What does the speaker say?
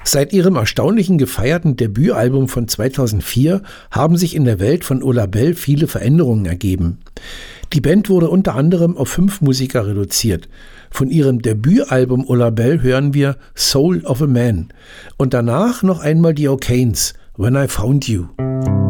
Seit ihrem erstaunlichen gefeierten Debütalbum von 2004 haben sich in der Welt von Ola Bell viele Veränderungen ergeben. Die Band wurde unter anderem auf 5 Musiker reduziert. Von ihrem Debütalbum Ola Bell hören wir Soul of a Man und danach noch einmal die O'Kanes, When I Found You.